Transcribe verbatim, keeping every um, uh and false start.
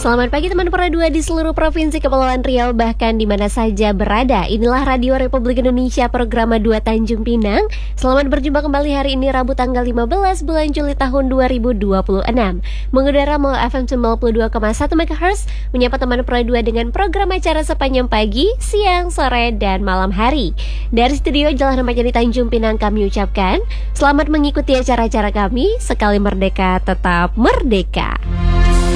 Selamat pagi teman Pro dua di seluruh provinsi Kepulauan Riau bahkan di mana saja berada. Inilah Radio Republik Indonesia program dua Tanjung Pinang. Selamat berjumpa kembali hari ini Rabu tanggal lima belas bulan Juli tahun dua ribu dua puluh enam. Mengudara melalui F M sembilan puluh dua koma satu MHz, menyapa teman Pro dua dengan program acara sepanjang pagi, siang, sore, dan malam hari. Dari studio Jalan Remaja di Tanjung Pinang kami ucapkan selamat mengikuti acara-acara kami. Sekali merdeka tetap merdeka.